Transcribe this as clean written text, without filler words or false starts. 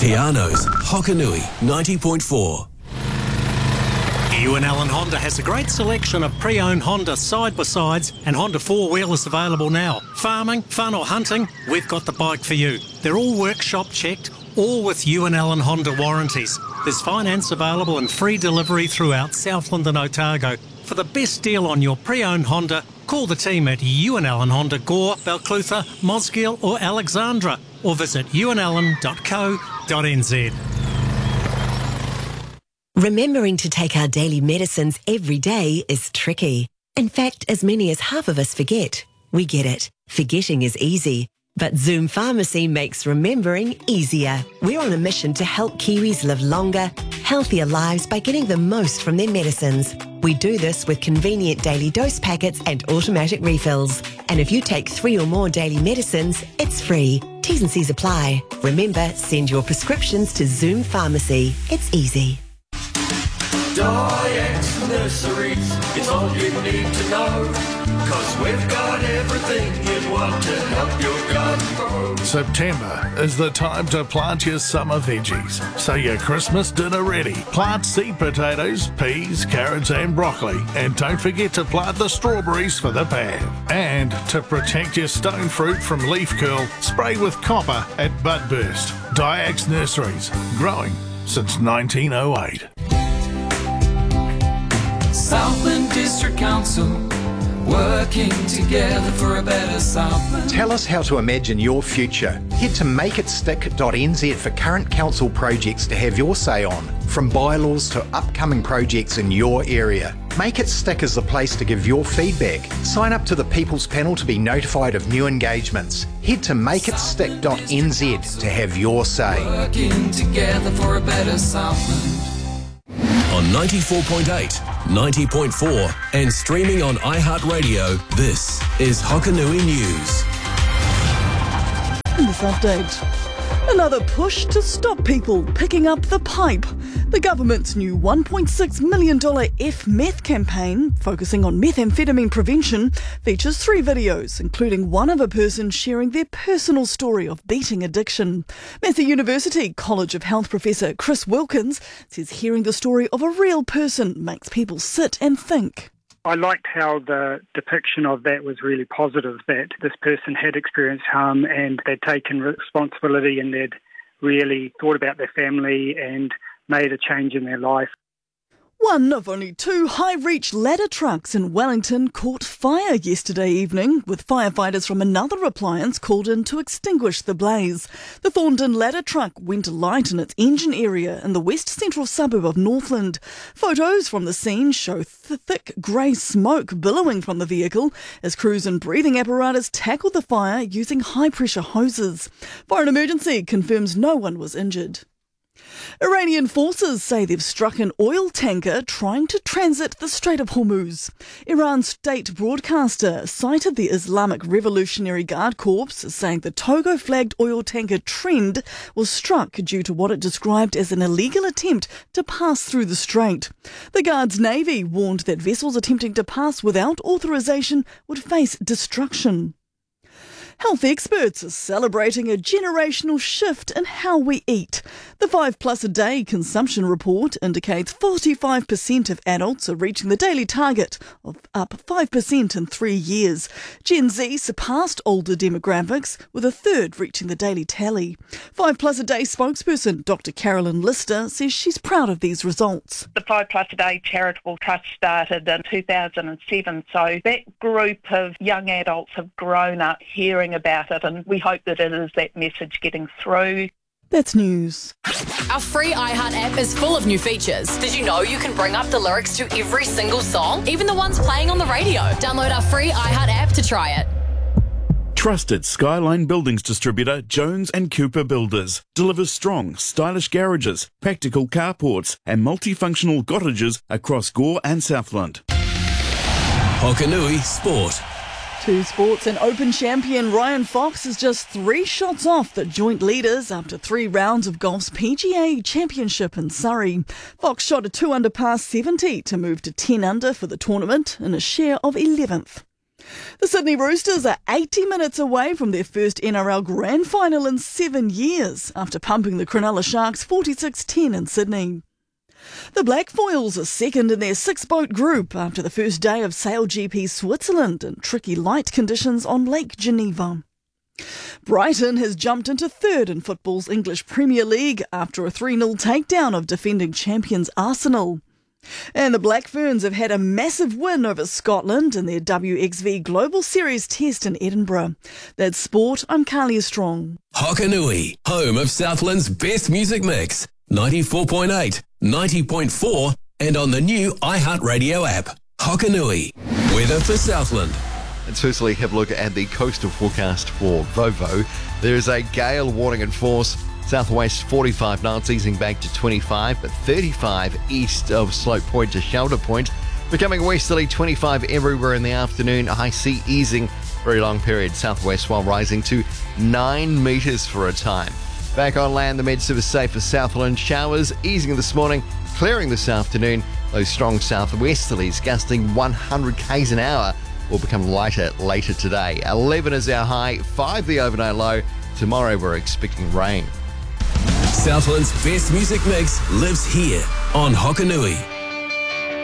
Pianos, Hokanui 90.4. Ewan Allen Honda has a great selection of pre-owned Honda side-by-sides and Honda four-wheelers available now. Farming, fun or hunting, we've got the bike for you. They're all workshop checked, all with Ewan Allen Honda warranties. There's finance available and free delivery throughout Southland and Otago. For the best deal on your pre-owned Honda, call the team at Ewan Allen Honda Gore, Balclutha, Mosgiel or Alexandra, or visit ewanallen.co.nz. Remembering to take our daily medicines every day is tricky. In fact, as many as half of us forget. We get it. Forgetting is easy. But Zoom Pharmacy makes remembering easier. We're on a mission to help Kiwis live longer, healthier lives by getting the most from their medicines. We do this with convenient daily dose packets and automatic refills. And if you take 3 or more daily medicines, it's free. T's and C's apply. Remember, send your prescriptions to Zoom Pharmacy. It's easy. Diax Nurseries, it's all you need to know, 'cause we've got everything you'd want to help your garden grow. September is the time to plant your summer veggies, so your Christmas dinner ready. Plant seed potatoes, peas, carrots and broccoli, and don't forget to plant the strawberries for the pan. And to protect your stone fruit from leaf curl, spray with copper at Budburst. Diax Nurseries, growing since 1908. Southland District Council, working together for a better Southland. Tell us how to imagine your future. Head to makeitstick.nz for current council projects to have your say on, from bylaws to upcoming projects in your area. Make It Stick is the place to give your feedback. Sign up to the People's Panel to be notified of new engagements. Head to makeitstick.nz to have your say. Working together for a better Southland. On 94.8, 90.4 and streaming on iHeartRadio, this is Hokanui News. In this update, another push to stop people picking up the pipe. The government's new $1.6 million F-Meth campaign, focusing on methamphetamine prevention, features 3 videos, including one of a person sharing their personal story of beating addiction. Massey University College of Health professor Chris Wilkins says hearing the story of a real person makes people sit and think. I liked how the depiction of that was really positive, that this person had experienced harm and they'd taken responsibility and they'd really thought about their family and made a change in their life. One of only 2 high-reach ladder trucks in Wellington caught fire yesterday evening, with firefighters from another appliance called in to extinguish the blaze. The Thorndon ladder truck went alight in its engine area in the west central suburb of Northland. Photos from the scene show thick grey smoke billowing from the vehicle as crews and breathing apparatus tackled the fire using high-pressure hoses. Fire and Emergency confirms no one was injured. Iranian forces say they've struck an oil tanker trying to transit the Strait of Hormuz. Iran's state broadcaster cited the Islamic Revolutionary Guard Corps as saying the Togo-flagged oil tanker Trend was struck due to what it described as an illegal attempt to pass through the strait. The Guard's Navy warned that vessels attempting to pass without authorization would face destruction. Health experts are celebrating a generational shift in how we eat. The 5+ a day consumption report indicates 45% of adults are reaching the daily target of up 5% in 3 years. Gen Z surpassed older demographics, with a third reaching the daily tally. 5+ a day spokesperson Dr. Carolyn Lister says she's proud of these results. The 5+ a day charitable trust started in 2007, so that group of young adults have grown up hearing about it, and we hope that it is that message getting through. That's news. Our free iHeart app is full of new features. Did you know you can bring up the lyrics to every single song, even the ones playing on the radio? Download our free iHeart app to try it. Trusted Skyline Buildings distributor Jones and Cooper Builders delivers strong, stylish garages, practical carports and multifunctional cottages across Gore and Southland. Hokanui Sport. 2 Sports and Open champion Ryan Fox is just 3 shots off the joint leaders after 3 rounds of golf's PGA Championship in Surrey. Fox shot a 2 under par 70 to move to 10 under for the tournament in a share of 11th. The Sydney Roosters are 80 minutes away from their first NRL Grand Final in 7 years after pumping the Cronulla Sharks 46-10 in Sydney. The Black Foils are second in their 6-boat group after the first day of SailGP Switzerland in tricky light conditions on Lake Geneva. Brighton has jumped into third in football's English Premier League after a 3-0 takedown of defending champions Arsenal. And the Black Ferns have had a massive win over Scotland in their WXV Global Series test in Edinburgh. That's sport. I'm Carly Strong. Hokanui, home of Southland's best music mix. 94.8, 90.4 and on the new iHeartRadio app. Hokanui, weather for Southland. Let's firstly have a look at the coastal forecast for Vovo. There is a gale warning in force. Southwest 45 knots, easing back to 25, but 35 east of Slope Point to Shelter Point. Becoming westerly 25 everywhere in the afternoon. High sea easing very long period southwest while rising to 9 metres for a time. Back on land, the Med-Surf is safe for Southland. Showers easing this morning, clearing this afternoon. Those strong southwesterlies gusting 100 k's an hour will become lighter later today. 11 is our high, 5 the overnight low. Tomorrow we're expecting rain. Southland's best music mix lives here on Hokanui.